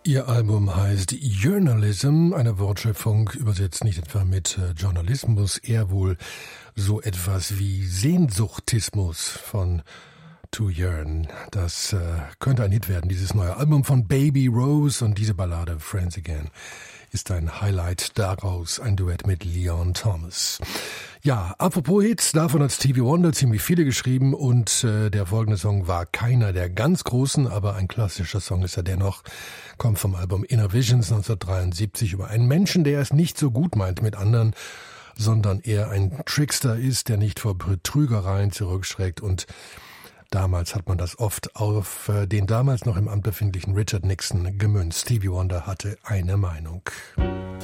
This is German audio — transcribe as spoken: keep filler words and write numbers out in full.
Ihr Album heißt Journalism, eine Wortschöpfung, übersetzt nicht etwa mit äh, Journalismus, eher wohl so etwas wie Sehnsuchtismus von To Yearn. Das äh, könnte ein Hit werden, dieses neue Album von Baby Rose, und diese Ballade Friends Again ist ein Highlight daraus, ein Duett mit Leon Thomas. Ja, apropos Hits, davon hat Stevie Wonder ziemlich viele geschrieben, und äh, der folgende Song war keiner der ganz großen, aber ein klassischer Song ist er dennoch, kommt vom Album Inner Visions neunzehnhundertdreiundsiebzig über einen Menschen, der es nicht so gut meint mit anderen, sondern eher ein Trickster ist, der nicht vor Betrügereien zurückschreckt, und damals hat man das oft auf den damals noch im Amt befindlichen Richard Nixon gemünzt. Stevie Wonder hatte eine Meinung.